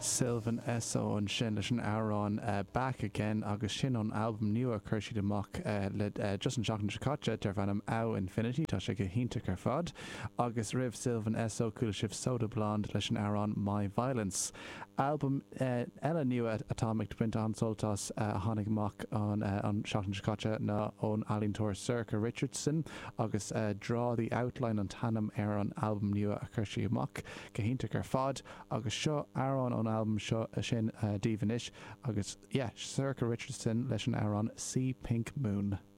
Sylvan Esso an sin leis an árán Back Again agus sin an album nua chuir siad amach le just an seachtain Chicago tar bhanam Au Infinity tá sé go hinnta ar fad agus ribh Sylvan Esso cúil sibh Soda Blonde leis an árán My Violence. Album eile nua Atomic Twin an soltas a tháinig amach an seachtain Chicago na ón Alíntóir Circa Richardson agus draw the outline an tanam ar an album nua a chuir siad amach go hinnta ar fad agus seo árán an album seo sin díhanis agus Circa Richardson leis an árán Sea Pink Moon.